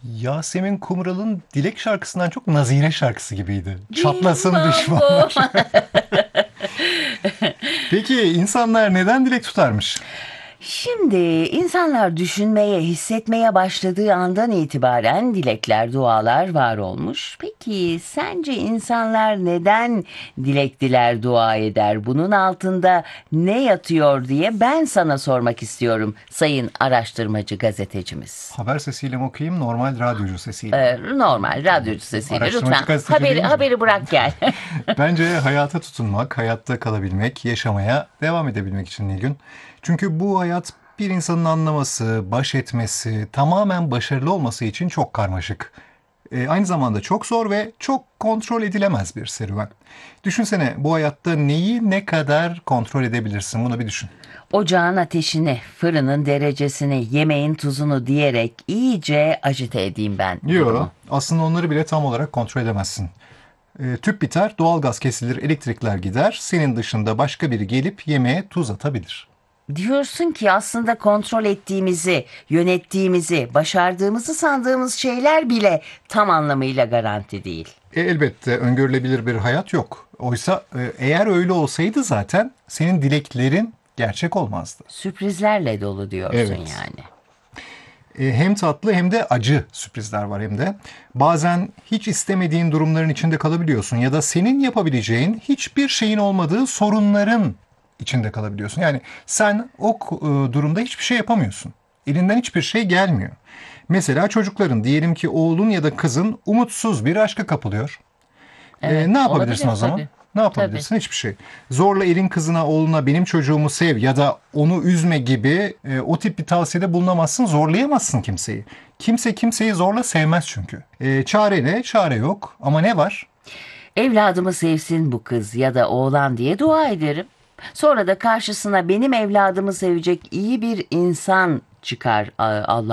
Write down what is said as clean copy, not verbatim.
Yasemin Kumral'ın Dilek şarkısından çok Nazire şarkısı gibiydi. Çatlasın Bilmem bu. düşmanlar. Peki insanlar neden dilek tutarmış? Şimdi insanlar düşünmeye, hissetmeye başladığı andan itibaren dilekler, dualar var olmuş. Peki sence insanlar neden dilek diler, dua eder? Bunun altında ne yatıyor diye ben sana sormak istiyorum sayın araştırmacı gazetecimiz. Haber sesiyle mi okuyayım, normal radyocu sesiyle mi? Normal radyocu sesiyle Araştırmacı lütfen gazeteci deyince. haberi bırak gel. Bence hayata tutunmak, hayatta kalabilmek, yaşamaya devam edebilmek için Nilgün. Çünkü bu hayat bir insanın anlaması, baş etmesi, tamamen başarılı olması için çok karmaşık. Aynı zamanda çok zor ve çok kontrol edilemez bir serüven. Düşünsene, bu hayatta neyi ne kadar kontrol edebilirsin, bunu bir düşün. Ocağın ateşini, fırının derecesini, yemeğin tuzunu diyerek iyice agite edeyim ben Yok, durumu. aslında onları bile tam olarak kontrol edemezsin. Tüp biter, doğalgaz kesilir, elektrikler gider. Senin dışında başka biri gelip yemeğe tuz atabilir. Diyorsun ki aslında kontrol ettiğimizi, yönettiğimizi, başardığımızı sandığımız şeyler bile tam anlamıyla garanti değil. Elbette öngörülebilir bir hayat yok. Oysa eğer öyle olsaydı zaten senin dileklerin gerçek olmazdı. Sürprizlerle dolu diyorsun Evet. yani. Hem tatlı hem de acı sürprizler var hem de. Bazen hiç istemediğin durumların içinde kalabiliyorsun ya da senin yapabileceğin hiçbir şeyin olmadığı sorunların içinde kalabiliyorsun. Yani sen o durumda hiçbir şey yapamıyorsun. Elinden hiçbir şey gelmiyor. Mesela çocukların, diyelim ki oğlun ya da kızın umutsuz bir aşka kapılıyor. Evet, Ne yapabilirsin olabilir o zaman? tabii. Ne Tabii. yapabilirsin? Hiçbir şey. Zorla elin kızına, oğluna benim çocuğumu sev ya da onu üzme gibi o tip bir tavsiyede bulunamazsın. Zorlayamazsın kimseyi. Kimse kimseyi zorla sevmez çünkü. Çare ne? Çare yok. Ama ne var? Evladımı sevsin bu kız ya da oğlan diye dua ederim. Sonra da karşısına benim evladımı sevecek iyi bir insan çıkar Allah